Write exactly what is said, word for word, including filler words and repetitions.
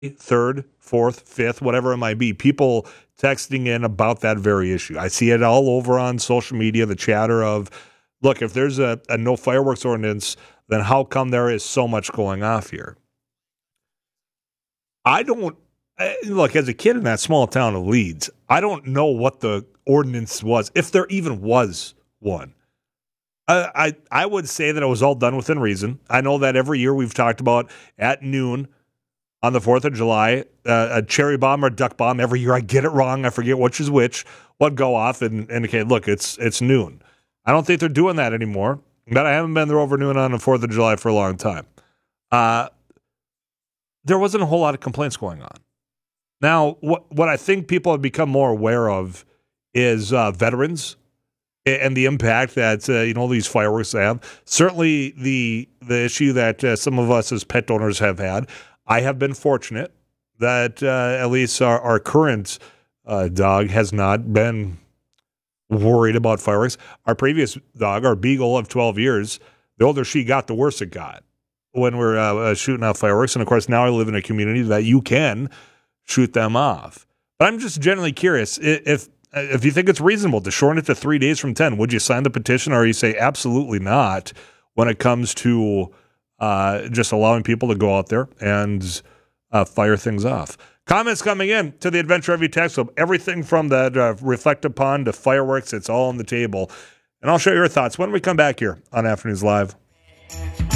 third, fourth, fifth, whatever it might be, people texting in about that very issue. I see it all over on social media, the chatter of, look, if there's a, a no fireworks ordinance, then how come there is so much going off here? I don't, look, as a kid in that small town of Leeds, I don't know what the ordinance was, if there even was one. I, I, I would say that it was all done within reason. I know that every year we've talked about at noon, on the fourth of July, uh, a cherry bomb or a duck bomb. Every year I get it wrong. I forget which is which. Would go off and indicate, look, it's it's noon. I don't think they're doing that anymore, but I haven't been there over noon on the fourth of July for a long time. Uh, there wasn't a whole lot of complaints going on. Now, what, what I think people have become more aware of is uh, veterans and the impact that uh, you know these fireworks have. Certainly the, the issue that uh, some of us as pet owners have had. I have been fortunate that uh, at least our, our current uh, dog has not been worried about fireworks. Our previous dog, our beagle of twelve years, the older she got, the worse it got when we're uh, uh, shooting off fireworks. And, of course, now I live in a community that you can shoot them off. But I'm just generally curious, if if you think it's reasonable to shorten it to three days from ten, would you sign the petition, or you say absolutely not when it comes to Uh, just allowing people to go out there and uh, fire things off? Comments coming in to the Adventure Review text. So everything from that uh, reflective pond to fireworks, it's all on the table. And I'll show you your thoughts when we come back here on Afternoons Live.